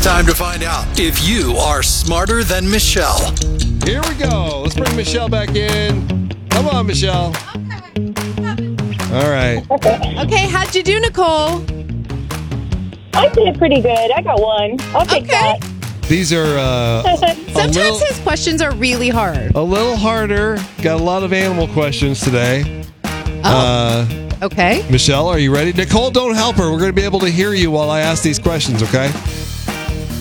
time to find out if you are smarter than Michelle. Here we go. Let's bring Michelle back in. Come on, Michelle. All right. Okay, how'd you do, Nicole? I did pretty good. I got one. I'll take that. These are Sometimes his questions are really hard. a little harder. Got a lot of animal questions today. Okay. Michelle, are you ready? Nicole, don't help her. We're going to be able to hear you while I ask these questions, okay?